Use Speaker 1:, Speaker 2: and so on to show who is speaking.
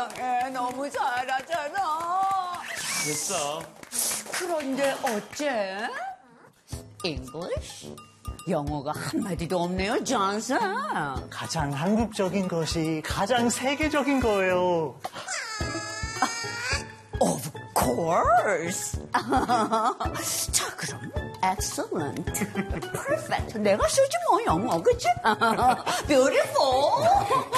Speaker 1: 이상해. 너무 잘하잖아.
Speaker 2: 됐어.
Speaker 1: 그런데 어째? English? 영어가 한마디도 없네요, 존슨.
Speaker 3: 가장 한국적인 것이 가장 세계적인 거예요.
Speaker 1: Of course. 자, 그럼 excellent, perfect. 내가 쓰지 뭐 영어, 그치? Beautiful.